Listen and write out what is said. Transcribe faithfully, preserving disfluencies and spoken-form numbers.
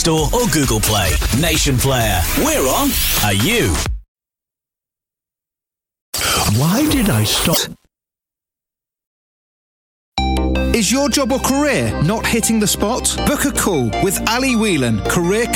Store or Google Play. Nation Player. We're on. Are you? Why did I stop? Is your job or career not hitting the spot? Book a call with Ali Whelan, career